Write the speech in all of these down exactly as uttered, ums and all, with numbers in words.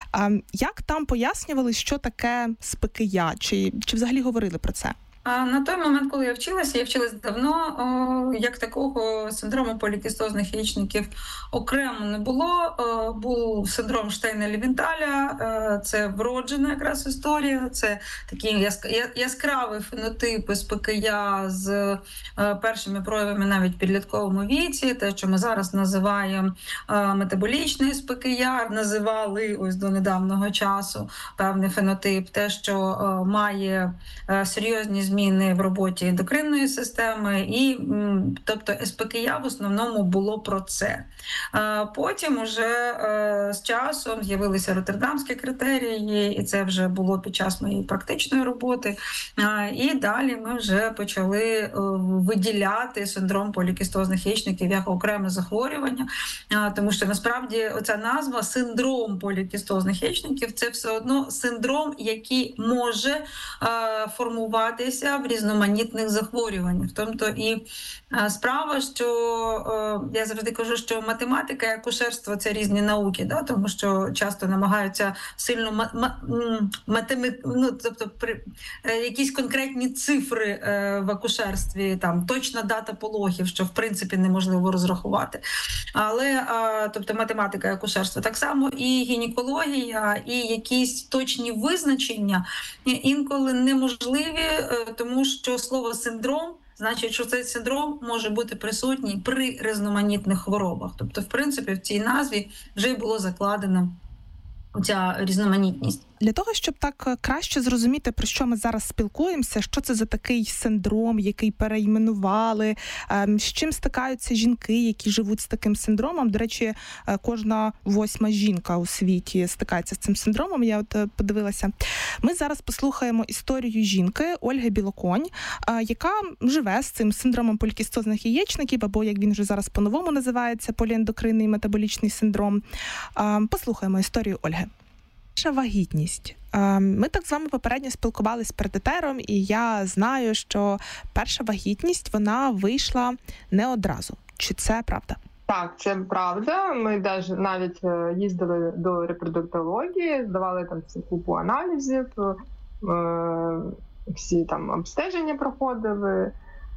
Як там пояснювали, що таке СПКЯ? Чи, чи взагалі говорили про це? А на той момент, коли я вчилася, я вчилась давно, о, як такого синдрому полікістозних яєчників окремо не було. О, був синдром Штейна-Лівенталя, це вроджена якраз історія, це такий яскравий фенотип СПКЯ з першими проявами навіть в підлітковому віці, те, що ми зараз називаємо метаболічний СПКЯ, називали ось до недавнього часу певний фенотип, те, що має серйозні зміни в роботі ендокринної системи, і тобто СПКЯ в основному було про це. Потім уже з часом з'явилися роттердамські критерії, і це вже було під час моєї практичної роботи. І далі ми вже почали виділяти синдром полікістозних яєчників як окреме захворювання, тому що насправді оця назва синдром полікістозних яєчників – це все одно синдром, який може формуватися в різноманітних захворюваннях. Тобто і справа, що я завжди кажу, що математика і акушерство – це різні науки, да? Тому що часто намагаються сильно матеми... ну, тобто при... якісь конкретні цифри в акушерстві, там точна дата пологів, що в принципі неможливо розрахувати. Але тобто математика і акушерство так само, і гінекологія, і якісь точні визначення інколи неможливі, тому що слово «синдром» значить, що цей синдром може бути присутній при різноманітних хворобах. Тобто, в принципі, в цій назві вже було закладено ця різноманітність. Для того, щоб так краще зрозуміти, про що ми зараз спілкуємося, що це за такий синдром, який перейменували, з чим стикаються жінки, які живуть з таким синдромом. До речі, кожна восьма жінка у світі стикається з цим синдромом, я от подивилася. Ми зараз послухаємо історію жінки Ольги Білоконь, яка живе з цим синдромом полікістозних яєчників, або, як він вже зараз по-новому називається, поліендокринний метаболічний синдром. Послухаємо історію Ольги. Перша вагітність. Ми так з вами попередньо спілкувалися перед етером, і я знаю, що перша вагітність, вона вийшла не одразу. Чи це правда? Так, це правда. Ми навіть їздили до репродуктології, здавали там всю купу аналізів, всі там обстеження проходили.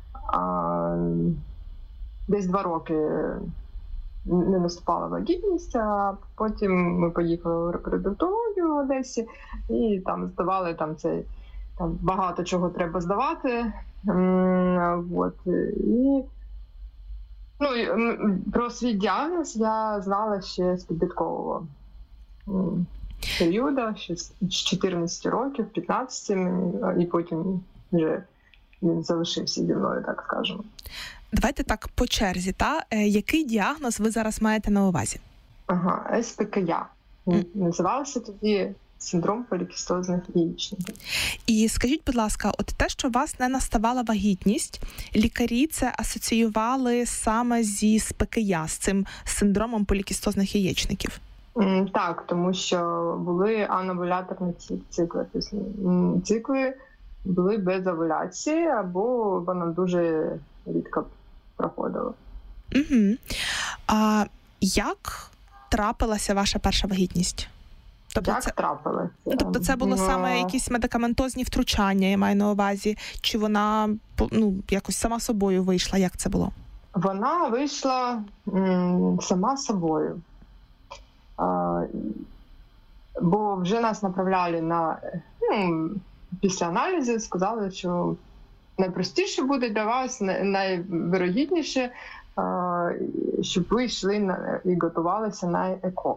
Десь два роки не наступала вагітність, а потім ми поїхали в репродуктологію в Одесі і там здавали там цей, там багато чого треба здавати. Вот. І, ну, про свій діагноз я знала ще з підліткового періоду, ще з чотирнадцяти років, п'ятнадцяти, і потім вже він залишився зі мною, так скажемо. Давайте так по черзі, та? Який діагноз ви зараз маєте на увазі? Ага, СПКЯ. Mm. Називався тоді синдром полікістозних яєчників. І скажіть, будь ласка, от те, що у вас не наставала вагітність, лікарі це асоціювали саме зі СПКЯ, з цим синдромом полікістозних яєчників? Mm, так, тому що були ановуляторні цикли. Тобто цикли були без овуляції, або вона дуже рідко проходила. Угу. А як трапилася ваша перша вагітність? Тобто як це... трапилася? Тобто це було Но... саме якісь медикаментозні втручання, я маю на увазі? Чи вона ну, якось сама собою вийшла? Як це було? Вона вийшла м, сама собою. А, бо вже нас направляли на... Ну, після аналізу сказали, що найпростіше буде для вас, найвирогідніше, щоб ви йшли на, і готувалися на ЕКО.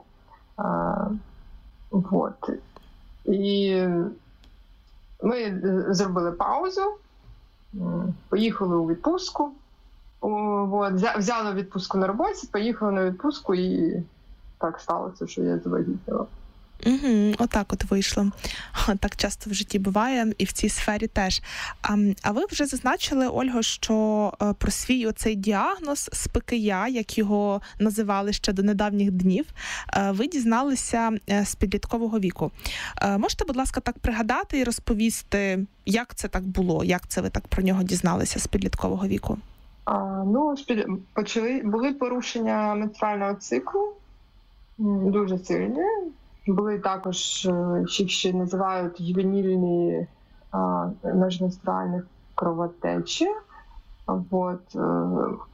Вот. І ми зробили паузу, поїхали у відпустку, вот. Взяли відпустку на роботі, поїхали на відпустку і так сталося, що я завагітніла. Угу, отак от вийшло. Так часто в житті буває, і в цій сфері теж. А, а ви вже зазначили, Ольго, що про свій оцей діагноз СПКЯ, як його називали ще до недавніх днів, ви дізналися з підліткового віку. Можете, будь ласка, так пригадати і розповісти, як це так було, як це ви так про нього дізналися з підліткового віку? А, ну, почали, були порушення менструального циклу, дуже сильні. були також, е, їх ще називають ювенільні а, міжменструальні кровотечі. От, е,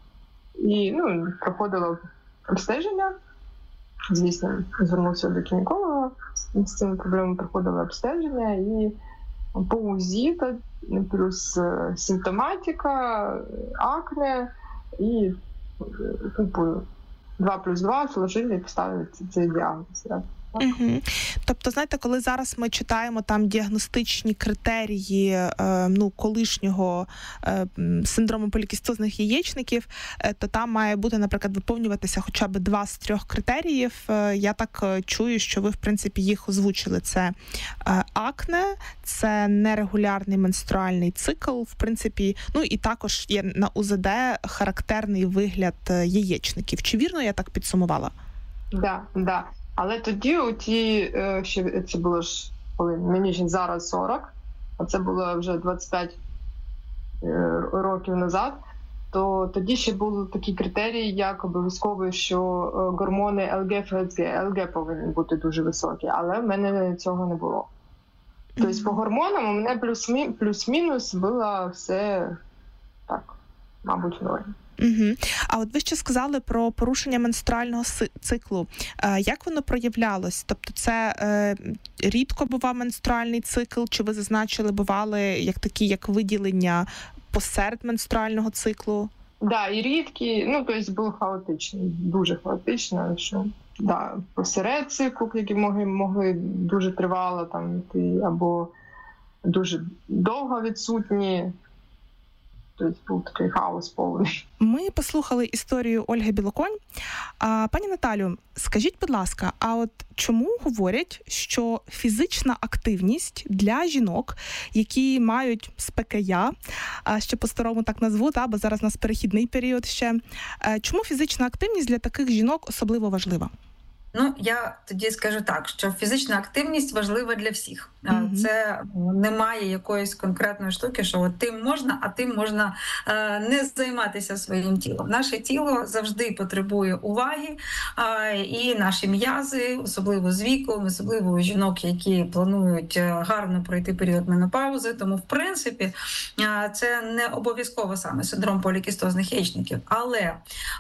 і ну, проходило обстеження. Звісно, звернувся до гінеколога, з цими проблемами проходило обстеження, і по УЗІ, плюс симптоматика, акне, і типу, два плюс два сложили і поставили цей діагноз. Угу. Тобто, знаєте, коли зараз ми читаємо там діагностичні критерії е, ну, колишнього е, синдрому полікістозних яєчників, е, то там має бути, наприклад, виповнюватися хоча б два з трьох критеріїв. Е, я так е, чую, що ви, в принципі, їх озвучили. Це е, акне, це нерегулярний менструальний цикл, в принципі, ну і також є на УЗД характерний вигляд яєчників. Чи вірно я так підсумувала? Так, да, так. Да. Але тоді у ті, ще це було ж, коли мені ж зараз сорок, а це було вже двадцять п'ять років назад, то тоді ще були такі критерії, як обов'язково, що гормони ел ге еф ес ге, ел ге повинні бути дуже високі, але в мене цього не було. Тобто mm-hmm. по гормонам у мене плюс-мінус, плюс-мінус було все так, мабуть, в нормі. Угу. А от ви ще сказали про порушення менструального циклу. Е, як воно проявлялось? Тобто це е, рідко бував менструальний цикл, чи ви зазначили, бували як такі, як виділення посеред менструального циклу? Так, да, і рідкі, ну, тобто було хаотично, дуже хаотично, що да, посеред циклу, які могли, могли дуже тривало там йти, або дуже довго відсутні. Тобто був такий хаос повний. Ми послухали історію Ольги Білоконь. А, пані Наталю, скажіть, будь ласка, а от чому говорять, що фізична активність для жінок, які мають СПКЯ, ще по-старому так назву, та, бо зараз у нас перехідний період ще, чому фізична активність для таких жінок особливо важлива? Ну, я тоді скажу так, що фізична активність важлива для всіх. Mm-hmm. Це немає якоїсь конкретної штуки, що от тим можна, а тим можна е, не займатися своїм тілом. Наше тіло завжди потребує уваги, е, і наші м'язи, особливо з віком, особливо у жінок, які планують гарно пройти період менопаузи. Тому, в принципі, е, це не обов'язково саме синдром полікістозних яєчників. Але е,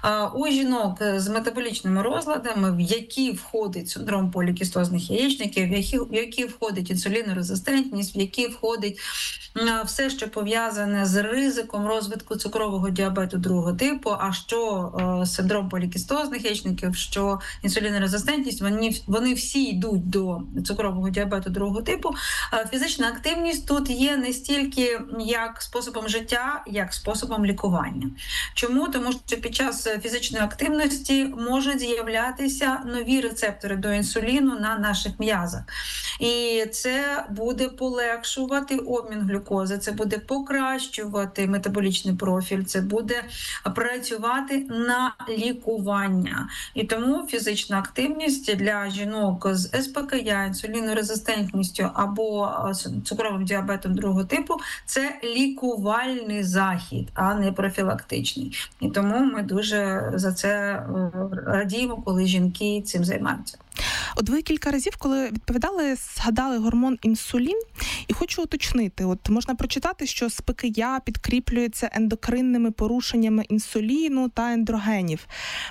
у жінок з метаболічними розладами, в які входить синдром полікістозних яєчників, в які, в які входить інсулінорезистентність, в які входить все, що пов'язане з ризиком розвитку цукрового діабету другого типу, а що е, синдром полікістозних яєчників, що інсулінорезистентність, вони, вони всі йдуть до цукрового діабету другого типу. Е, фізична активність тут є не стільки як способом життя, як способом лікування. Чому? Тому що під час фізичної активності можуть з'являтися нові рецептори до інсуліну на наших м'язах. І це буде полегшувати обмін глюкози, це буде покращувати метаболічний профіль, це буде працювати на лікування. І тому фізична активність для жінок з СПКЯ, інсулінорезистентністю або цукровим діабетом другого типу – це лікувальний захід, а не профілактичний. І тому ми дуже за це радіємо, коли жінки цим займаються. От ви кілька разів, коли відповідали, згадали гормон інсулін, і хочу уточнити, от можна прочитати, що СПКЯ підкріплюється ендокринними порушеннями інсуліну та ендрогенів.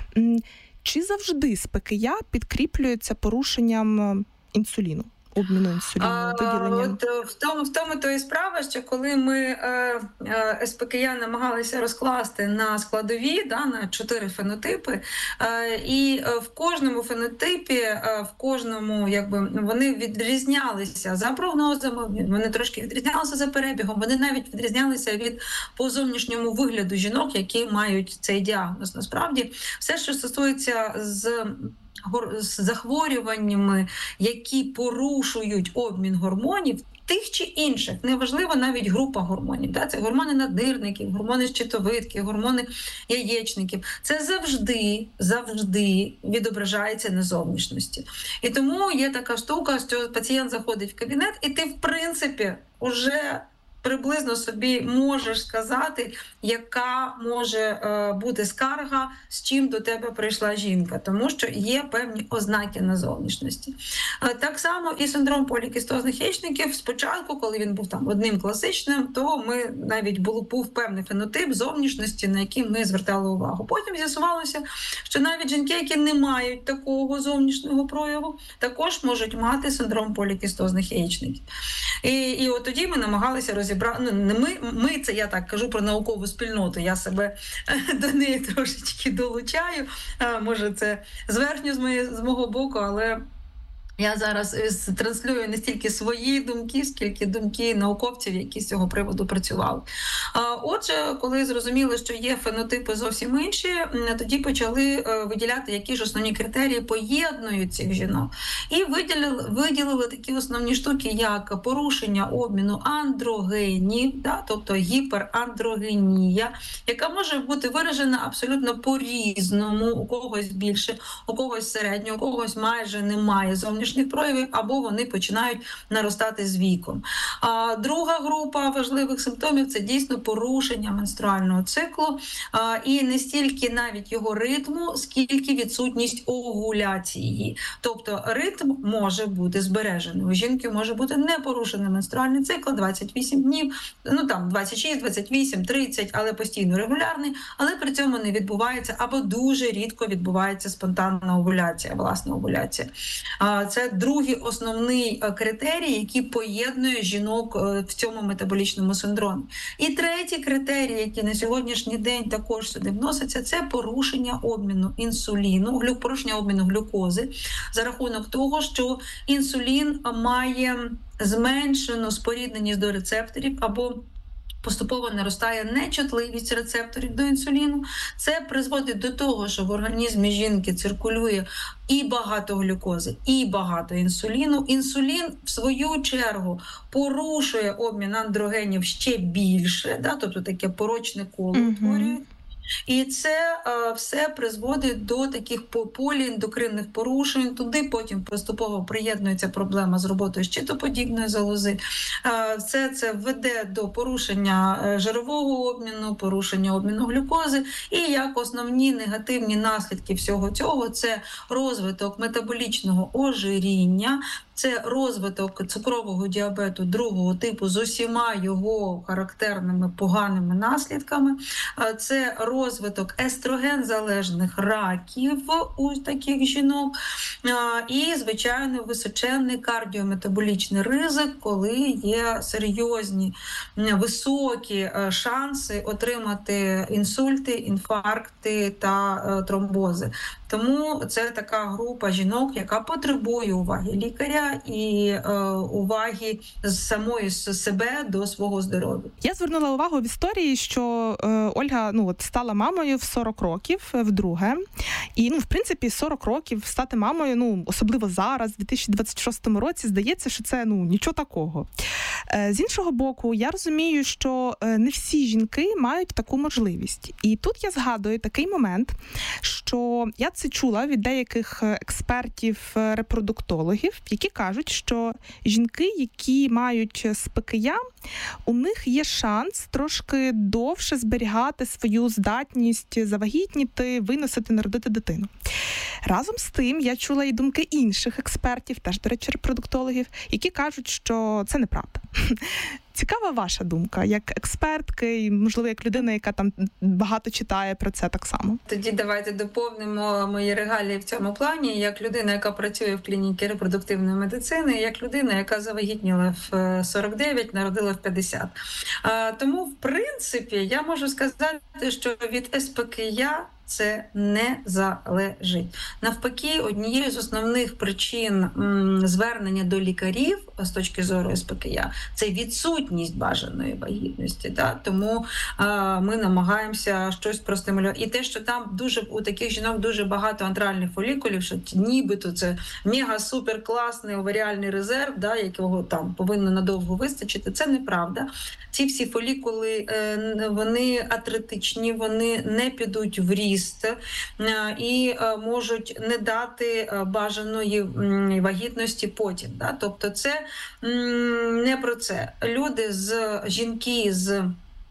Чи завжди СПКЯ підкріплюється порушенням інсуліну? Обміну інсуліну, виділенням? От в тому, в тому то і справа, що коли ми е, е, СПКЯ намагалися розкласти на складові, да, на чотири фенотипи, е, і в кожному фенотипі, е, в кожному, якби, вони відрізнялися за прогнозами, вони трошки відрізнялися за перебігом, вони навіть відрізнялися від по зовнішньому вигляду жінок, які мають цей діагноз. Насправді, все, що стосується з з захворюваннями, які порушують обмін гормонів, тих чи інших, неважливо навіть група гормонів. Да? Це гормони надирників, гормони щитовидки, гормони яєчників. Це завжди, завжди відображається на зовнішності. І тому є така штука, що пацієнт заходить в кабінет, і ти, в принципі, уже приблизно собі можеш сказати, яка може е, бути скарга, з чим до тебе прийшла жінка, тому що є певні ознаки на зовнішності. Е, так само і синдром полікістозних яєчників. Спочатку, коли він був там одним класичним, то ми навіть був, був певний фенотип зовнішності, на який ми звертали увагу. Потім з'ясувалося, що навіть жінки, які не мають такого зовнішнього прояву, також можуть мати синдром полікістозних яєчників. І, і от тоді ми намагалися розібрати, ну, не ми, ми, це я так кажу про наукову спільноту, я себе до неї трошечки долучаю, може це зверхньо з, моє, з мого боку, але я зараз транслюю не стільки свої думки, скільки думки науковців, які з цього приводу працювали. Отже, коли зрозуміли, що є фенотипи зовсім інші, тоді почали виділяти, які ж основні критерії поєднують цих жінок. І виділили, виділили такі основні штуки, як порушення обміну андрогенів, да, тобто гіперандрогенія, яка може бути виражена абсолютно по-різному, у когось більше, у когось середньо, у когось майже немає зовнішніх проявів, або вони починають наростати з віком. А друга група важливих симптомів – це дійсно порушення менструального циклу, а, і не стільки навіть його ритму, скільки відсутність овуляції. Тобто ритм може бути збережений. У жінки може бути не порушений менструальний цикл двадцять вісім днів, ну там двадцять шість, двадцять вісім, тридцять, але постійно регулярний, але при цьому не відбувається або дуже рідко відбувається спонтанна овуляція, власна овуляція. А, це другий основний критерій, який поєднує жінок в цьому метаболічному синдромі. І третій критерій, який на сьогоднішній день також сюди вноситься, це порушення обміну інсуліну, порушення обміну глюкози за рахунок того, що інсулін має зменшену спорідненість до рецепторів або поступово наростає нечутливість рецепторів до інсуліну. Це призводить до того, що в організмі жінки циркулює і багато глюкози, і багато інсуліну. Інсулін, в свою чергу, порушує обмін андрогенів ще більше, да, тобто таке порочне коло утворює. Mm-hmm. І це е, все призводить до таких поліендокринних порушень. Туди потім поступово приєднується проблема з роботою щитоподібної залози. Е, все це веде до порушення жирового обміну, порушення обміну глюкози. І як основні негативні наслідки всього цього – це розвиток метаболічного ожиріння, це розвиток цукрового діабету другого типу з усіма його характерними поганими наслідками. Це розвиток естроген-залежних раків у таких жінок. І, звичайно, височенний кардіометаболічний ризик, коли є серйозні, високі шанси отримати інсульти, інфаркти та тромбози. Тому це така група жінок, яка потребує уваги лікаря і е, уваги з самої з себе до свого здоров'я. Я звернула увагу в історії, що е, Ольга ну от стала мамою в сорок років вдруге. І ну в принципі сорок років стати мамою, ну особливо зараз, в дві тисячі двадцять шостому році, здається, що це ну нічого такого. Е, з іншого боку, я розумію, що е, не всі жінки мають таку можливість. І тут я згадую такий момент, що я це чула від деяких експертів-репродуктологів, які кажуть, що жінки, які мають СПКЯ, у них є шанс трошки довше зберігати свою здатність завагітніти, виносити, народити дитину. Разом з тим, я чула і думки інших експертів, теж, до речі, репродуктологів, які кажуть, що це неправда. Цікава ваша думка, як експертки і, можливо, як людина, яка там багато читає про це так само. Тоді давайте доповнимо мої регалії в цьому плані, як людина, яка працює в клініці репродуктивної медицини, як людина, яка завагітніла в сорок дев'ять, народила в п'ятдесят. Тому, в принципі, я можу сказати, що від СПКЯ це не залежить. Навпаки, однією з основних причин м, звернення до лікарів з точки зору СПКЯ – це відсутність бажаної вагітності. Да? Тому а, ми намагаємося щось простимулювати. І те, що там дуже у таких жінок дуже багато антральних фолікулів, що нібито це мега-супер-класний оваріальний резерв, да, якого там повинно надовго вистачити, це неправда. Ці всі фолікули, вони атретичні, вони не підуть в ріст ріст і можуть не дати бажаної вагітності потім. Да? Тобто це не про це. Люди з жінки з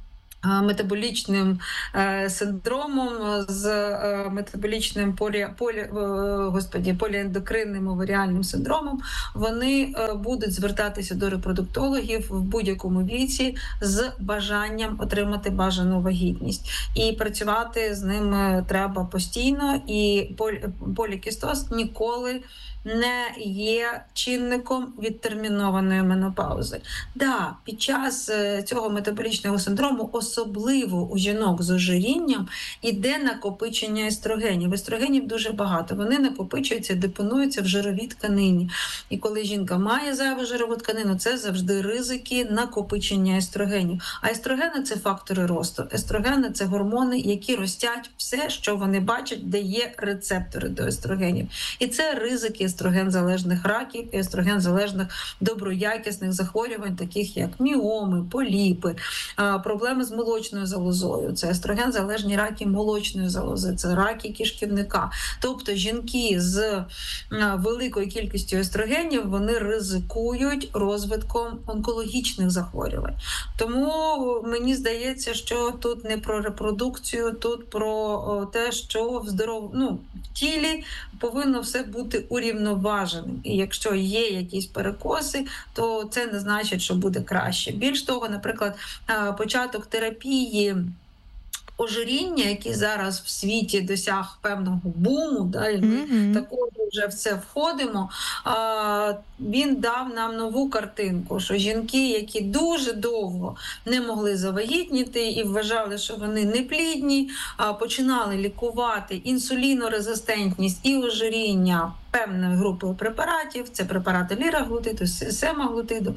метаболічним синдромом, з метаболічним полі, полі, господі, поліендокринним оваріальним синдромом, вони будуть звертатися до репродуктологів в будь-якому віці з бажанням отримати бажану вагітність. І працювати з ними треба постійно, і полікістоз ніколи не є чинником відтермінованої менопаузи. Да, під час цього метаболічного синдрому, особливо у жінок з ожирінням, іде накопичення естрогенів. Естрогенів дуже багато. Вони накопичуються, депонуються в жировій тканині. І коли жінка має зайву жирову тканину, це завжди ризики накопичення естрогенів. А естрогени – це фактори росту. Естрогени – це гормони, які ростять все, що вони бачать, де є рецептори до естрогенів. І це ризики естроген-залежних раків і естроген-залежних доброякісних захворювань, таких як міоми, поліпи, проблеми з молочною залозою, це естроген-залежні раки молочної залози, це раки кишківника. Тобто жінки з великою кількістю естрогенів, вони ризикують розвитком онкологічних захворювань. Тому мені здається, що тут не про репродукцію, тут про те, що в здоров... ну, в тілі повинно все бути урівноваженим. І якщо є якісь перекоси, то це не значить, що буде краще. Більш того, наприклад, початок терапії ожиріння, який зараз в світі досяг певного буму, да, і ми mm-hmm. також вже в це входимо, а, він дав нам нову картинку, що жінки, які дуже довго не могли завагітніти і вважали, що вони неплідні, а, починали лікувати інсулінорезистентність і ожиріння певною групою препаратів, це препарати ліраглутиду, семаглутиду,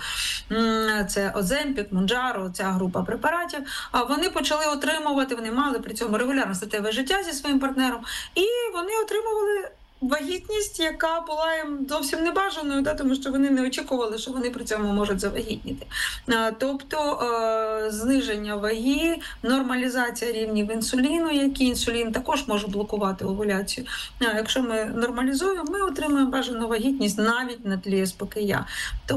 це Оземпік, Монджаро, ця група препаратів. А вони почали отримувати, вони мали при цьому регулярне статеве життя зі своїм партнером, і вони отримували вагітність, яка була їм зовсім небажаною, да, тому що вони не очікували, що вони при цьому можуть завагітніти. Тобто зниження ваги, нормалізація рівнів інсуліну, який інсулін також може блокувати овуляцію. Якщо ми нормалізуємо, ми отримуємо бажану вагітність навіть на тлі СПКЯ.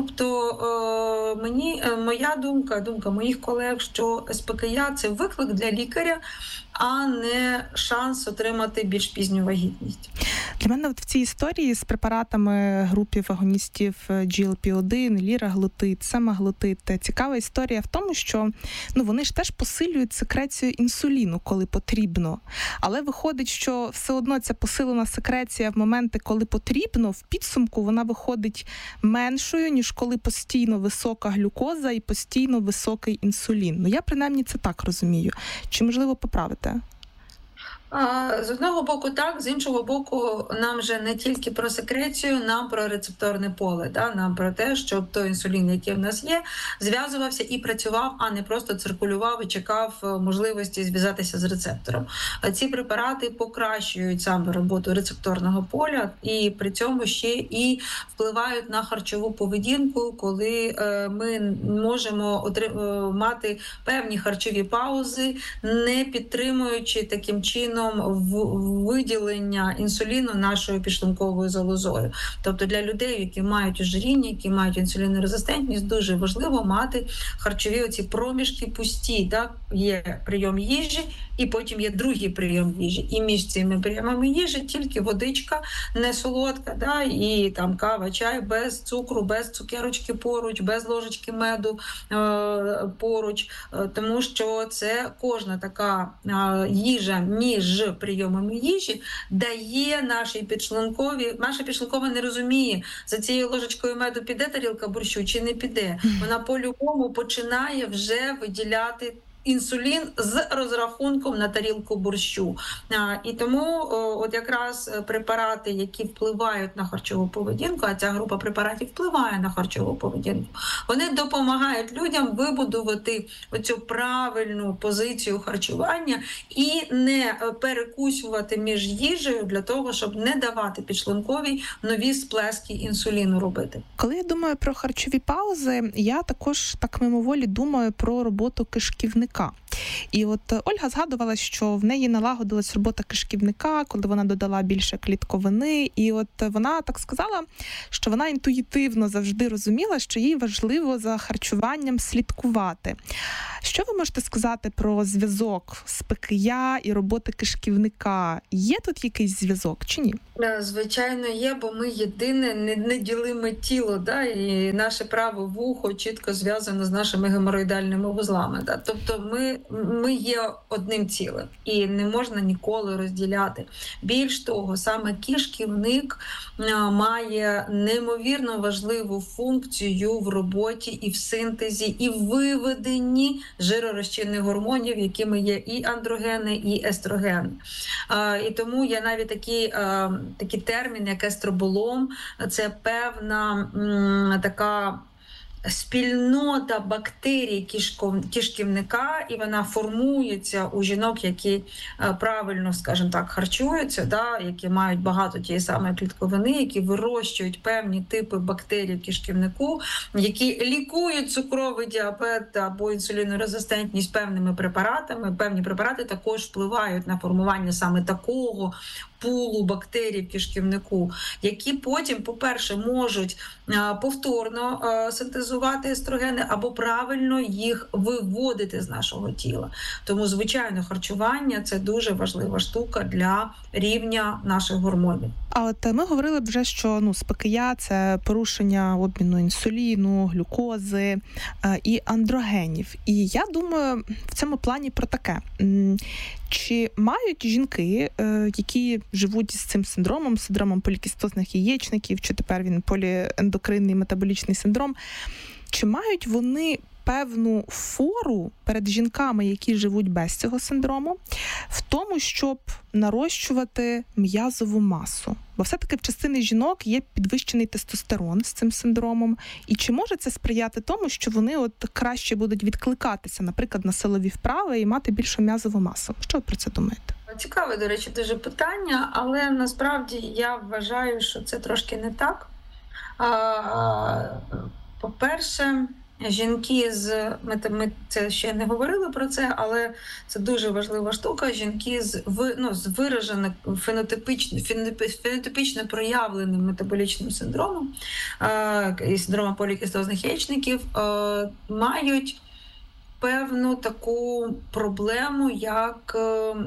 Тобто мені, моя думка, думка моїх колег, що СПКЯ – це виклик для лікаря, а не шанс отримати більш пізню вагітність. Для мене от в цій історії з препаратами групів агоністів джі ел пі один, ліраглутид, семаглутид, цікава історія в тому, що ну, вони ж теж посилюють секрецію інсуліну, коли потрібно. Але виходить, що все одно ця посилена секреція в моменти, коли потрібно, в підсумку вона виходить меншою, ніж коли постійно висока глюкоза і постійно високий інсулін. Ну, я принаймні це так розумію. Чи можливо поправити? З одного боку так, з іншого боку, нам вже не тільки про секрецію, нам про рецепторне поле, да? Нам про те, щоб той інсулін, який в нас є, зв'язувався і працював, а не просто циркулював і чекав можливості зв'язатися з рецептором. Ці препарати покращують саме роботу рецепторного поля і при цьому ще і впливають на харчову поведінку, коли ми можемо мати певні харчові паузи, не підтримуючи таким чином виділення інсуліну нашою підшлунковою залозою. Тобто для людей, які мають ожиріння, які мають інсулінорезистентність, дуже важливо мати харчові оці проміжки пусті. Так? Є прийом їжі, і потім є другий прийом їжі. І між цими прийомами їжі тільки водичка, не солодка, да? І там кава, чай без цукру, без цукерочки поруч, без ложечки меду е- поруч, е- тому що це кожна така е- їжа між з прийомами їжі дає нашій підшлунковій, наша підшлункова не розуміє, за цією ложечкою меду піде тарілка борщу чи не піде. Вона по-любому починає вже виділяти інсулін з розрахунком на тарілку борщу. І тому от якраз препарати, які впливають на харчову поведінку, а ця група препаратів впливає на харчову поведінку, вони допомагають людям вибудувати оцю правильну позицію харчування і не перекусувати між їжею для того, щоб не давати підшлунковій нові сплески інсуліну робити. Коли я думаю про харчові паузи, я також так мимоволі думаю про роботу кишківника. І от Ольга згадувала, що в неї налагодилась робота кишківника, коли вона додала більше клітковини. І от вона так сказала, що вона інтуїтивно завжди розуміла, що їй важливо за харчуванням слідкувати. Що ви можете сказати про зв'язок з ПКЯ і роботи кишківника? Є тут якийсь зв'язок чи ні? Звичайно, є, бо ми єдине неділиме тіло, да, і наше праве вухо чітко зв'язано з нашими геморроїдальними вузлами. Да. Тобто ми, ми є одним цілим і не можна ніколи розділяти. Більш того, саме кишківник має неймовірно важливу функцію в роботі і в синтезі, і в виведенні жиророзчинних гормонів, якими є і андрогени, і естрогени. І тому є навіть такі такий термін, як естроболом, це певна м, така спільнота бактерій кишківника, і вона формується у жінок, які правильно, скажімо так, харчуються, да, які мають багато тієї самої клітковини, які вирощують певні типи бактерій в кишківнику, які лікують цукровий діабет або інсулінорезистентність певними препаратами. Певні препарати також впливають на формування саме такого пулу бактерій в кишківнику, які потім, по-перше, можуть повторно синтезувати естрогени або правильно їх виводити з нашого тіла. Тому, звичайно, харчування – це дуже важлива штука для рівня наших гормонів. А от ми говорили вже, що ну, з ПКЯ – це порушення обміну інсуліну, глюкози е, і андрогенів. І я думаю в цьому плані про таке. Чи мають жінки, е, які живуть з цим синдромом, синдромом полікістозних яєчників, чи тепер він поліендокринний метаболічний синдром, чи мають вони певну фору перед жінками, які живуть без цього синдрому, в тому, щоб нарощувати м'язову масу? Бо все-таки в частини жінок є підвищений тестостерон з цим синдромом. І чи може це сприяти тому, що вони от краще будуть відкликатися, наприклад, на силові вправи і мати більшу м'язову масу? Що ви про це думаєте? Цікаве, до речі, дуже питання, але насправді я вважаю, що це трошки не так. По-перше, жінки з ми це ще не говорили про це, але це дуже важлива штука. Жінки з ну, з вираженим фенотипічно, фенотипічно проявленим метаболічним синдромом і синдромом полікістозних яєчників мають певну таку проблему, як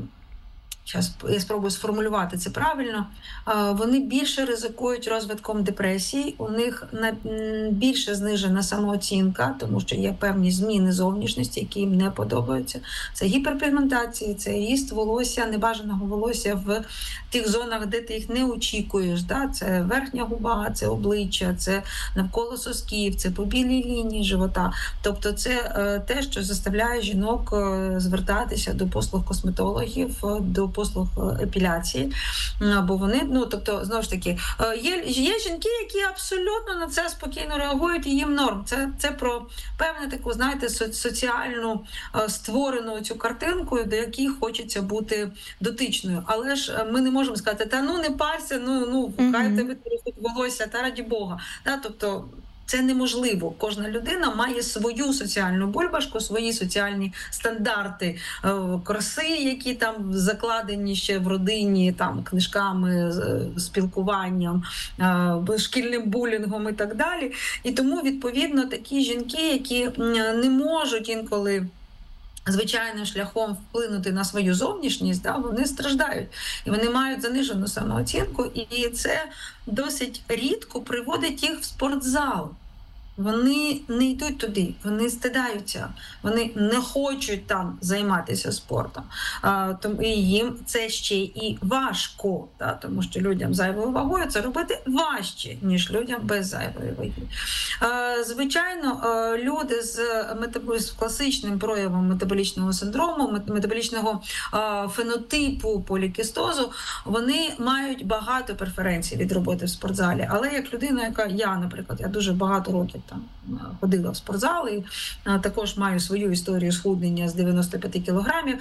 Зараз я спробую сформулювати це правильно. Вони більше ризикують розвитком депресії, у них більше знижена самооцінка, тому що є певні зміни зовнішності, які їм не подобаються. Це гіперпігментація, це ріст волосся, небажаного волосся в тих зонах, де ти їх не очікуєш. Да? Це верхня губа, це обличчя, це навколо сосків, це по білій лінії живота. Тобто це те, що заставляє жінок звертатися до послуг косметологів, до послуг епіляції, бо вони, ну, тобто, знову ж таки, є, є жінки, які абсолютно на це спокійно реагують, і їм норм. Це, це про певну таку, знаєте, соціальну створену цю картинку, до якій хочеться бути дотичною. Але ж ми не можемо сказати, та ну не парся, ну, ну хай тебе ростуть волосся, та раді Бога. Та, тобто, це неможливо. Кожна людина має свою соціальну бульбашку, свої соціальні стандарти е, краси, які там закладені ще в родині, там книжками, спілкуванням, е, шкільним булінгом і так далі. І тому, відповідно, такі жінки, які не можуть інколи звичайним шляхом вплинути на свою зовнішність, да, вони страждають. І вони мають занижену самооцінку, і це досить рідко приводить їх в спортзал. Вони не йдуть туди, вони стидаються, вони не хочуть там займатися спортом. А, тому і їм це ще і важко, та, тому що людям з зайвою вагою це робити важче, ніж людям без зайвої ваги. А, звичайно, люди з, метабо... з класичним проявом метаболічного синдрому, метаболічного а, фенотипу полікістозу, вони мають багато преференцій від роботи в спортзалі. Але як людина, яка я, наприклад, я дуже багато років там ходила в спортзал і також маю свою історію схуднення з дев'яноста п'яти кілограмів.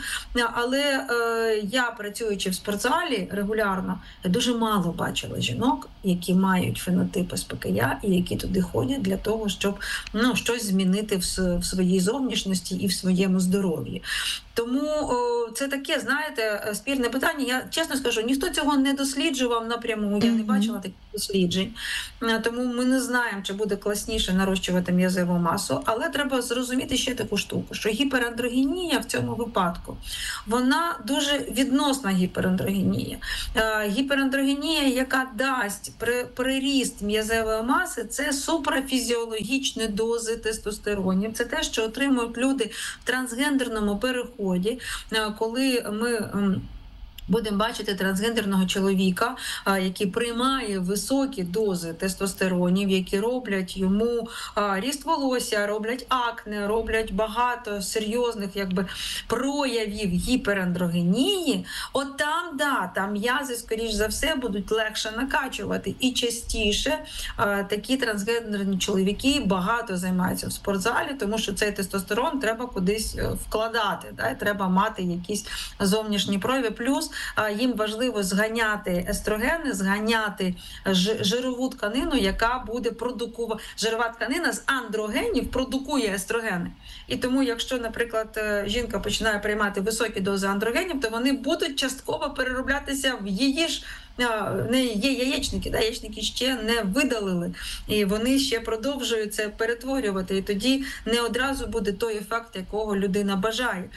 Але я, працюючи в спортзалі регулярно, я дуже мало бачила жінок, які мають фенотип ес пе ка я і які туди ходять для того, щоб ну, щось змінити в, в своїй зовнішності і в своєму здоров'ї. Тому о, це таке, знаєте, спірне питання. Я чесно скажу, ніхто цього не досліджував напряму, я не бачила таких досліджень. Тому ми не знаємо, чи буде класніше нарощувати м'язову масу, але треба зрозуміти ще таку штуку, що гіперандрогенія в цьому випадку, вона дуже відносна гіперандрогенія. Гіперандрогенія, яка дасть приріст м'язової маси, це супрафізіологічні дози тестостеронів. Це те, що отримують люди в трансгендерному переході, коли ми будемо бачити трансгендерного чоловіка, який приймає високі дози тестостеронів, які роблять йому ріст волосся, роблять акне, роблять багато серйозних якби, проявів гіперандрогенії. От там, да, там м'язи, скоріш за все, будуть легше накачувати. І частіше такі трансгендерні чоловіки багато займаються в спортзалі, тому що цей тестостерон треба кудись вкладати, да, треба мати якісь зовнішні прояви. Плюс їм важливо зганяти естрогени, зганяти жирову тканину, яка буде продукувати. Жирова тканина з андрогенів продукує естрогени. І тому, якщо, наприклад, жінка починає приймати високі дози андрогенів, то вони будуть частково перероблятися в її ж не є яєчники, да, яєчники ще не видалили, і вони ще продовжують це перетворювати, і тоді не одразу буде той ефект, якого людина бажає.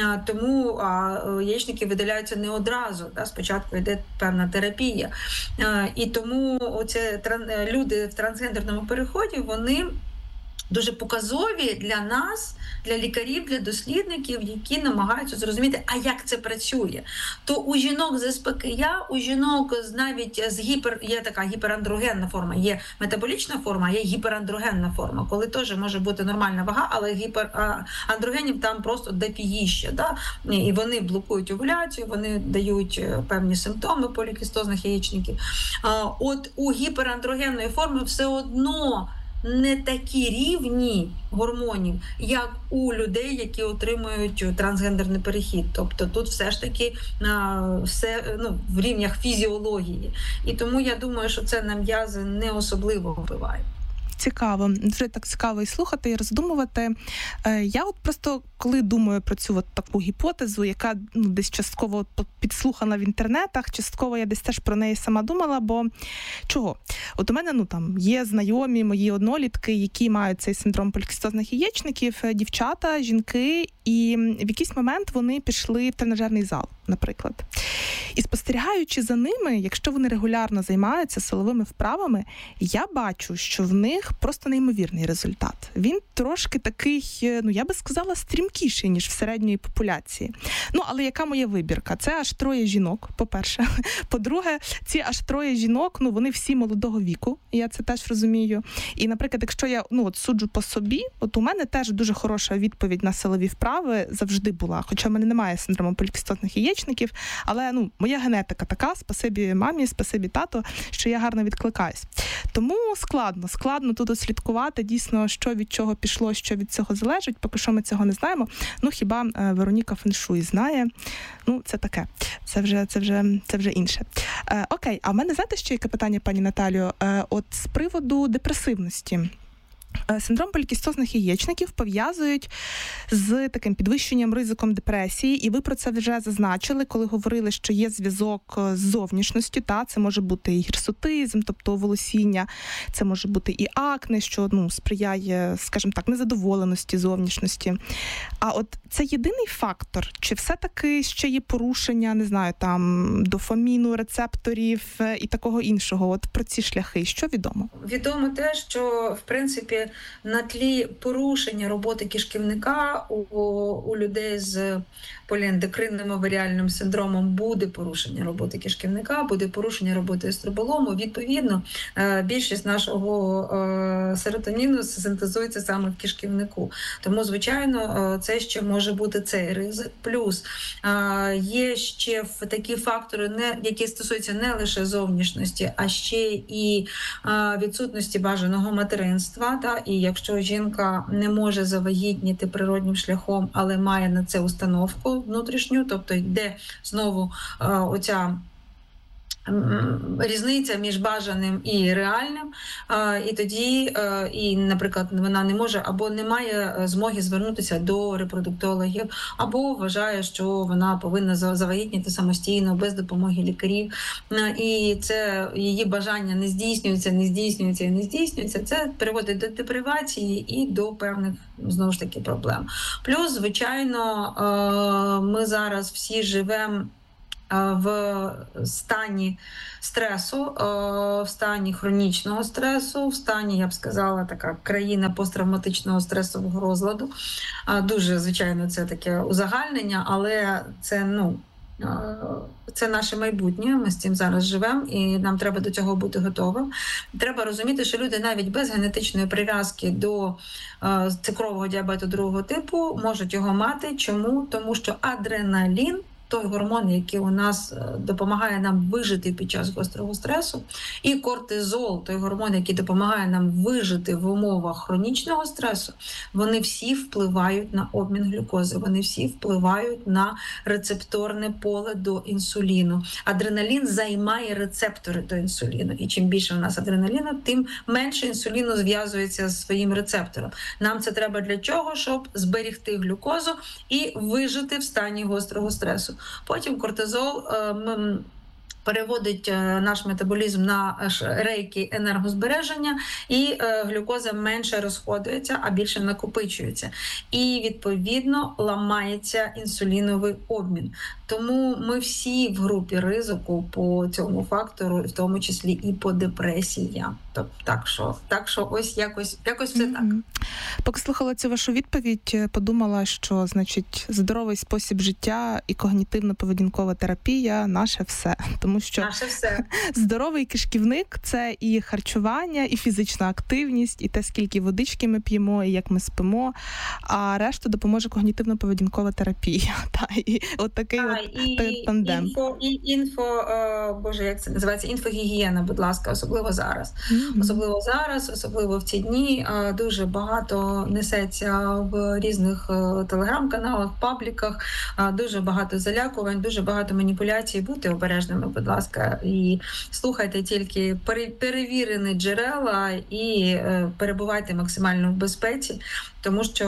Тому яєчники видаляються не одразу, да, спочатку йде певна терапія. І тому оце, люди в трансгендерному переході, вони дуже показові для нас, для лікарів, для дослідників, які намагаються зрозуміти, а як це працює. То у жінок з ес пе ка я, у жінок з навіть з гіпер, є така гіперандрогенна форма, є метаболічна форма, є гіперандрогенна форма, коли теж може бути нормальна вага, але гіперандрогенів там просто дофігіща, да? І вони блокують овуляцію, вони дають певні симптоми полікістозних яєчників. От у гіперандрогенної форми все одно не такі рівні гормонів, як у людей, які отримують трансгендерний перехід. Тобто тут все ж таки все ну, в рівнях фізіології. І тому я думаю, що це на м'язи не особливо впливає. Цікаво, вже так цікаво і слухати, і роздумувати. Я от просто, коли думаю про цю от таку гіпотезу, яка ну, десь частково підслухана в інтернетах, частково я десь теж про неї сама думала, бо чого? От у мене ну, там, є знайомі мої однолітки, які мають цей синдром полікістозних яєчників, дівчата, жінки, і в якийсь момент вони пішли в тренажерний зал, наприклад. І спостерігаючи за ними, якщо вони регулярно займаються силовими вправами, я бачу, що в них просто неймовірний результат. Він трошки такий, ну я би сказала, стрімкіший, ніж в середньої популяції. Ну, але яка моя вибірка? Це аж троє жінок, по-перше. По-друге, ці аж троє жінок, ну вони всі молодого віку, я це теж розумію. І, наприклад, якщо я ну, от суджу по собі, от у мене теж дуже хороша відповідь на силові вправи завжди була. Хоча в мене немає синдрому полікістозних яєчників, але ну, моя генетика така, спасибі мамі, спасибі тато, що я гарно відкликаюсь. Тому складно, складно тут дослідкувати дійсно, що від чого пішло, що від цього залежить. Поки що ми цього не знаємо. Ну, хіба е, Вероніка Феншуй знає. Ну, це таке. Це вже, це вже, це вже інше. Е, окей, а в мене, знаєте, ще яке питання, пані Наталію? Е, от з приводу депресивності. Синдром полікістозних яєчників пов'язують з таким підвищенням ризиком депресії, і ви про це вже зазначили, коли говорили, що є зв'язок з зовнішністю, та це може бути і гірсутизм, тобто волосіння, це може бути і акне, що ну, сприяє, скажімо так, незадоволеності зовнішності. А от це єдиний фактор, чи все-таки ще є порушення, не знаю, там, дофаміну, рецепторів і такого іншого? От про ці шляхи, що відомо? Відомо те, що, в принципі, на тлі порушення роботи кишківника у, у людей з поліендокринним оваріальним синдромом буде порушення роботи кишківника, буде порушення роботи естроболому. Відповідно, більшість нашого серотоніну синтезується саме в кишківнику. Тому, звичайно, це ще може бути цей ризик. Плюс є ще такі фактори, які стосуються не лише зовнішності, а ще і відсутності бажаного материнства. і якщо жінка не може завагітніти природнім шляхом, але має на це установку внутрішню, тобто йде знову е, оця різниця між бажаним і реальним, і тоді, і, наприклад, вона не може або не має змоги звернутися до репродуктологів, або вважає, що вона повинна завагітніти самостійно, без допомоги лікарів, і це її бажання не здійснюється, не здійснюється і не здійснюється. Це приводить до депривації і до певних, знову ж таки, проблем. Плюс, звичайно, ми зараз всі живемо в стані стресу, в стані хронічного стресу, в стані, я б сказала, така країна посттравматичного стресового розладу. Дуже, звичайно, це таке узагальнення, але це, ну, це наше майбутнє, ми з цим зараз живемо, і нам треба до цього бути готовим. Треба розуміти, що люди навіть без генетичної прив'язки до цукрового діабету другого типу можуть його мати. Чому? Тому що адреналін, той гормон, який у нас допомагає нам вижити під час гострого стресу, і кортизол, той гормон, який допомагає нам вижити в умовах хронічного стресу, вони всі впливають на обмін глюкози, вони всі впливають на рецепторне поле до інсуліну. Адреналін займає рецептори до інсуліну, і чим більше у нас адреналіну, тим менше інсуліну зв'язується з своїм рецептором. Нам це треба для чого? Щоб зберегти глюкозу і вижити в стані гострого стресу. Потім кортизол переводить наш метаболізм на рейки енергозбереження, і глюкоза менше розходується, а більше накопичується. І, відповідно, ламається інсуліновий обмін. Тому ми всі в групі ризику по цьому фактору, в тому числі і по депресіям. Тобто, так що, так що ось якось, якось все так. Поки слухала цю вашу відповідь, подумала, що, значить, здоровий спосіб життя і когнітивно-поведінкова терапія – наше все. Тому що наше все. Здоровий кишківник – це і харчування, і фізична активність, і те, скільки водички ми п'ємо, і як ми спимо, а решту допоможе когнітивно-поведінкова терапія. Та, і от такий а, от і, тандем. Інфо, і, інфо, о, боже, як це називається? Інфогігієна, будь ласка, особливо зараз. Mm-hmm. Особливо зараз, особливо в ці дні, дуже багато несеться в різних телеграм-каналах, пабліках, дуже багато залякувань, дуже багато маніпуляцій. Будьте обережними, будь ласка, і слухайте тільки перевірені джерела і перебувайте максимально в безпеці, тому що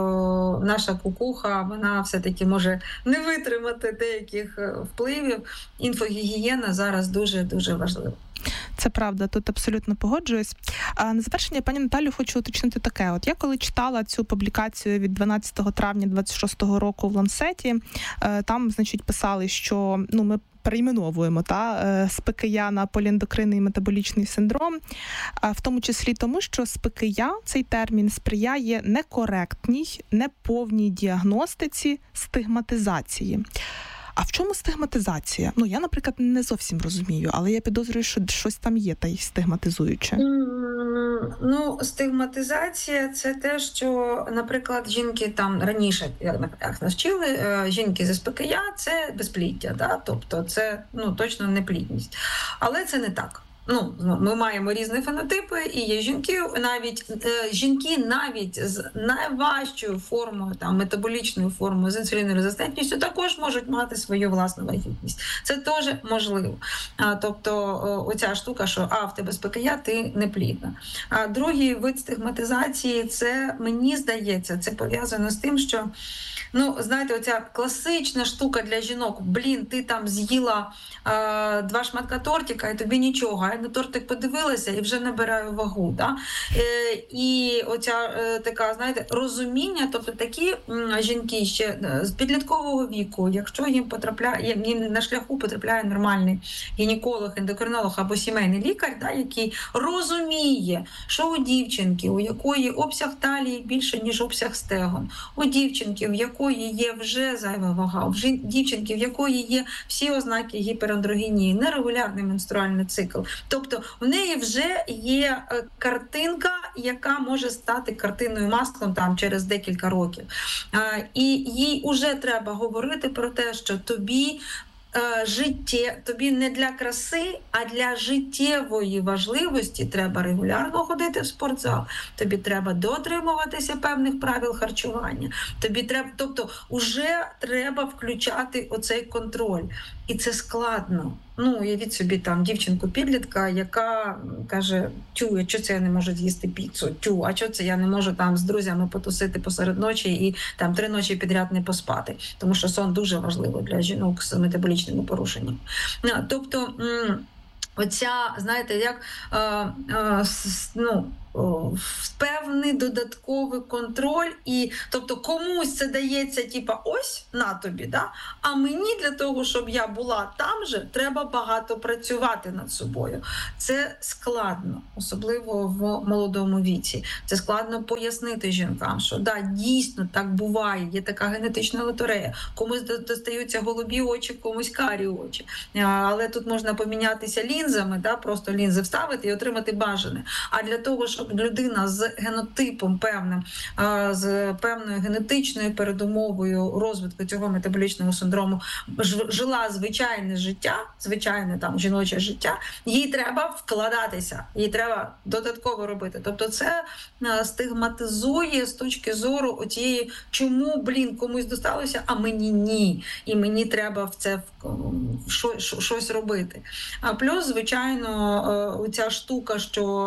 о, наша кукуха, вона все-таки може не витримати деяких впливів. Інфогігієна зараз дуже-дуже важлива. Це правда, тут абсолютно погоджуюсь. А на завершення, пані Наталю, хочу уточнити таке. От я коли читала цю публікацію від дванадцятого травня двадцять шостого року в Ланцеті, там, значить, писали, що ну ми перейменовуємо та з ПКЯ на поліендокринний метаболічний синдром, в тому числі тому, що з ПКЯ цей термін сприяє некоректній, неповній діагностиці, стигматизації. А в чому стигматизація? Ну, я, наприклад, не зовсім розумію, але я підозрюю, що щось там є та й стигматизуюче. Mm, ну, стигматизація – це те, що, наприклад, жінки там раніше, як навчили, жінки з ПКЯ – це безпліддя, да? Тобто це ну, точно не плідність. Але це не так. Ну, ми маємо різні фенотипи, і є жінки, навіть е, жінки навіть з найважчою формою, там, метаболічною формою, з інсулінорезистентністю також можуть мати свою власну вагітність. Це теж можливо. А, тобто о, оця штука, що а, в тебе з ПКЯ, ти не плідна. А другий вид стигматизації, це, мені здається, це пов'язано з тим, що ну, знаєте, оця класична штука для жінок, блін, ти там з'їла е, два шматка тортика, і тобі нічого, я на тортик подивилася і вже набираю вагу. Да? Е, і оця е, така, знаєте, розуміння, тобто такі м, жінки ще з підліткового віку, якщо їм потрапляє, їм на шляху потрапляє нормальний гінеколог, ендокринолог або сімейний лікар, да, який розуміє, що у дівчинки, у якої обсяг талії більше, ніж обсяг стегон, у дівчинки, в якої є вже зайва вага, в дівчинки, в якої є всі ознаки гіперандрогенії, нерегулярний менструальний цикл. Тобто в неї вже є картинка, яка може стати картиною маслом там через декілька років. І їй вже треба говорити про те, що тобі е, житє, тобі не для краси, а для життєвої важливості треба регулярно ходити в спортзал, тобі треба дотримуватися певних правил харчування, тобі треба, тобто вже треба включати оцей контроль. І це складно. Ну, уявіть собі там дівчинку-підлітка, яка каже: тю, а чого це я не можу з'їсти піцу? Тю, а чого це я не можу там з друзями потусити посеред ночі і там три ночі підряд не поспати? Тому що сон дуже важливий для жінок з метаболічними порушеннями. Тобто, оця, знаєте, як е, е, ну, певний додатковий контроль, і тобто комусь це дається, типа, ось на тобі, да? А мені для того, щоб я була там же, треба багато працювати над собою. Це складно, особливо в молодому віці. Це складно пояснити жінкам, що да, дійсно так буває, є така генетична лотерея. Комусь достаються голубі очі, комусь карі очі. Але тут можна помінятися лінзами, да? Просто лінзи вставити і отримати бажане. А для того, щоб людина з генотипом певним, з певною генетичною передумовою розвитку цього метаболічного синдрому жила звичайне життя, звичайне там жіноче життя, їй треба вкладатися, їй треба додатково робити. Тобто це стигматизує з точки зору оцієї, чому, блін, комусь досталося, а мені ні. І мені треба в це щось робити. А плюс, звичайно, оця штука,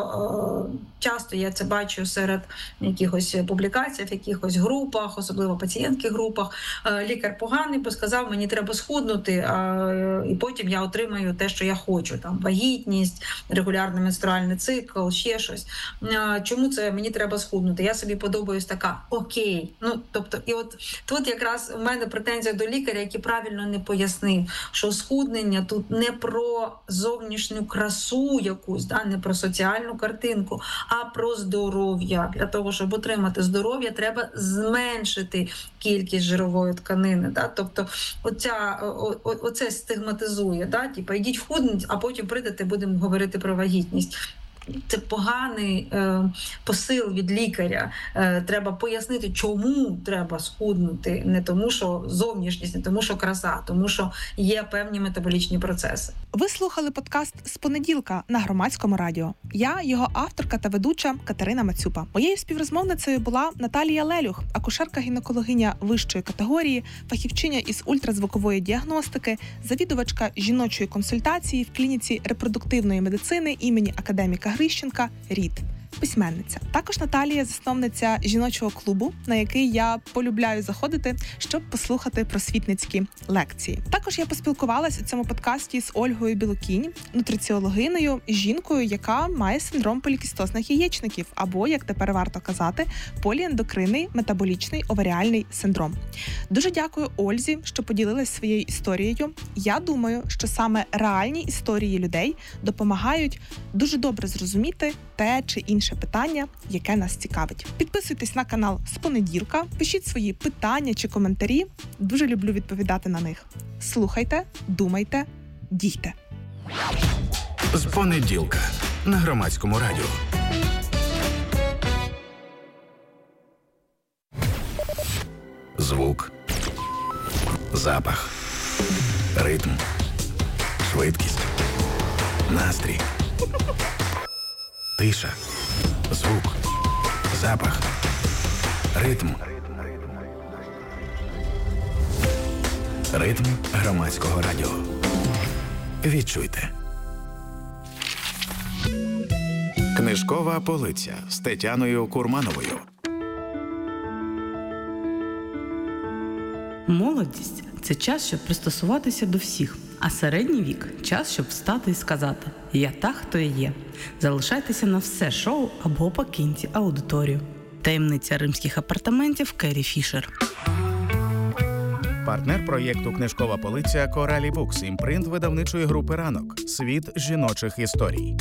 що часто я це бачу серед якихось публікацій, в якихось групах, особливо пацієнтських групах. Лікар поганий, бо сказав, мені треба схуднути, а, і потім я отримаю те, що я хочу. Там вагітність, регулярний менструальний цикл, ще щось. А, чому це мені треба схуднути? Я собі подобаюсь така, окей. Ну, тобто, і от тут якраз у мене претензія до лікаря, який правильно не пояснив, що схуднення тут не про зовнішню красу якусь, да, не про соціальну картинку, а про здоров'я. Для того, щоб отримати здоров'я, треба зменшити кількість жирової тканини. Да? Тобто оця, о, о, оце стигматизує. Да? Типа, йдіть худніть, а потім прийдете, будемо говорити про вагітність. Це поганий е, посил від лікаря. Е, треба пояснити, чому треба схуднути. Не тому, що зовнішність, не тому, що краса, тому що є певні метаболічні процеси. Ви слухали подкаст «З понеділка» на Громадському радіо. Я, його авторка та ведуча Катерина Мацюпа. Моєю співрозмовницею була Наталія Лелюх, акушерка-гінекологиня вищої категорії, фахівчиня із ультразвукової діагностики, завідувачка жіночої консультації в клініці репродуктивної медицини імені академіка Грищенка «Рід». Письменниця. Також Наталія – засновниця жіночого клубу, на який я полюбляю заходити, щоб послухати просвітницькі лекції. Також я поспілкувалася у цьому подкасті з Ольгою Білокінь, нутриціологиною, жінкою, яка має синдром полікістозних яєчників, або, як тепер варто казати, поліендокринний метаболічний оваріальний синдром. Дуже дякую Ользі, що поділилась своєю історією. Я думаю, що саме реальні історії людей допомагають дуже добре зрозуміти те чи інше питання, яке нас цікавить. Підписуйтесь на канал «З понеділка», пишіть свої питання чи коментарі. Дуже люблю відповідати на них. Слухайте, думайте, дійте. «З понеділка» на Громадському радіо. Звук, запах, ритм, швидкість, настрій, тиша, звук, запах, ритм. Ритм Громадського радіо. Відчуйте. Книжкова полиця з Тетяною Курмановою. Молодість – це час, щоб пристосуватися до всіх, а середній вік – час, щоб встати і сказати «Я та, хто я є». Залишайтеся на все шоу або покиньте аудиторію. Таємниця римських апартаментів Керрі Фішер. Партнер проєкту «Книжкова полиця» Коралі Букс, імпринт видавничої групи «Ранок». Світ жіночих історій.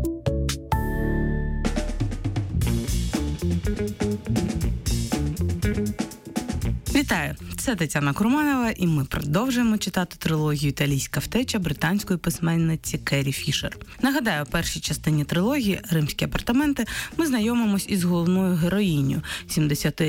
Вітаю! Це Тетяна Курманова, і ми продовжуємо читати трилогію «Італійська втеча» британської письменниці Керрі Фішер. Нагадаю, у першій частині трилогії «Римські апартаменти» ми знайомимось із головною героїнею,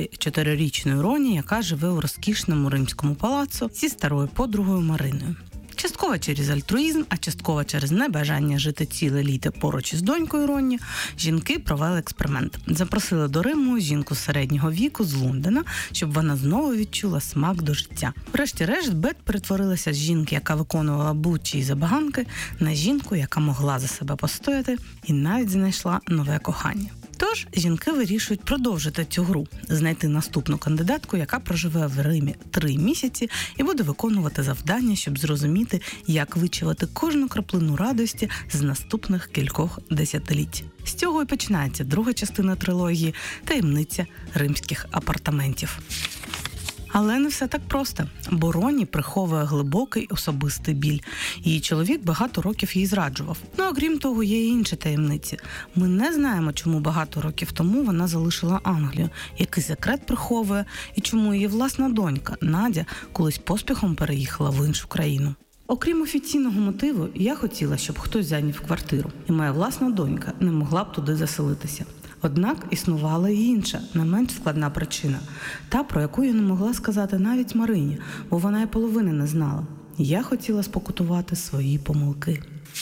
сімдесятичотирирічною Роні, яка живе у розкішному римському палацу зі старою подругою Мариною. Частково через альтруїзм, а частково через небажання жити ціле літо поруч із донькою Ронні, жінки провели експеримент. Запросили до Риму жінку середнього віку з Лондона, щоб вона знову відчула смак до життя. Врешті-решт, Бет перетворилася з жінки, яка виконувала будь-чиї забаганки, на жінку, яка могла за себе постояти і навіть знайшла нове кохання. Тож, жінки вирішують продовжити цю гру, знайти наступну кандидатку, яка проживе в Римі три місяці і буде виконувати завдання, щоб зрозуміти, як вичавити кожну краплину радості з наступних кількох десятиліть. З цього і починається друга частина трилогії «Таємниця римських апартаментів». Але не все так просто, бо Ронні приховує глибокий особистий біль. Її чоловік багато років її зраджував. Ну, а крім того, є і інші таємниці. Ми не знаємо, чому багато років тому вона залишила Англію, який секрет приховує, і чому її власна донька, Надя, колись поспіхом переїхала в іншу країну. Окрім офіційного мотиву, я хотіла, щоб хтось зайняв квартиру, і моя власна донька не могла б туди заселитися. Однак існувала і інша, не менш складна причина. Та, про яку я не могла сказати навіть Марині, бо вона і половини не знала. Я хотіла спокутувати свої помилки.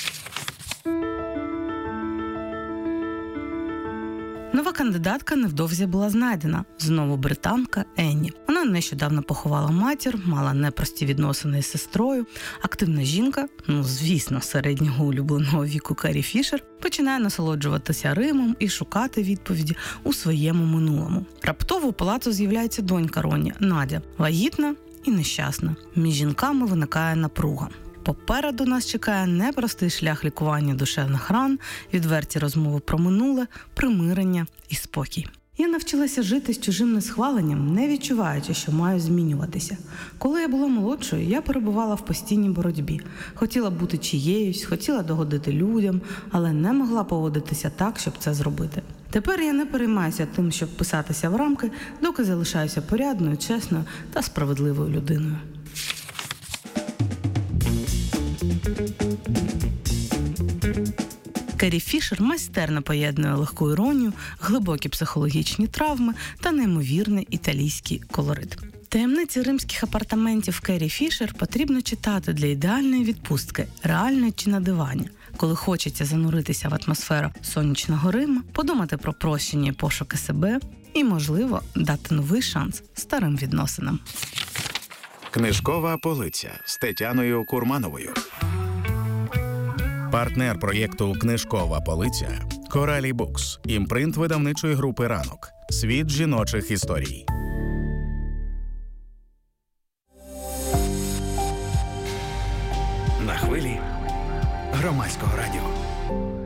Нова кандидатка невдовзі була знайдена. Знову британка Енні. Вона нещодавно поховала матір, мала непрості відносини із сестрою. Активна жінка, ну звісно, середнього улюбленого віку Керрі Фішер, починає насолоджуватися Римом і шукати відповіді у своєму минулому. Раптово у палацу з'являється донька Ронні, Надя, вагітна і нещасна. Між жінками виникає напруга. Попереду нас чекає непростий шлях лікування душевних ран, відверті розмови про минуле, примирення і спокій. Я навчилася жити з чужим несхваленням, не відчуваючи, що маю змінюватися. Коли я була молодшою, я перебувала в постійній боротьбі. Хотіла бути чиєюсь, хотіла догодити людям, але не могла поводитися так, щоб це зробити. Тепер я не переймаюся тим, щоб вписатися в рамки, доки залишаюся порядною, чесною та справедливою людиною. Керрі Фішер майстерно поєднує легку іронію, глибокі психологічні травми та неймовірний італійський колорит. Таємниці римських апартаментів Керрі Фішер потрібно читати для ідеальної відпустки, реальної чи на дивані, коли хочеться зануритися в атмосферу сонячного Риму, подумати про прощення і пошуки себе і, можливо, дати новий шанс старим відносинам. Книжкова полиця з Тетяною Курмановою. Партнер проєкту «Книжкова полиця» – Коралі Букс, імпринт видавничої групи «Ранок». Світ жіночих історій. На хвилі Громадського радіо.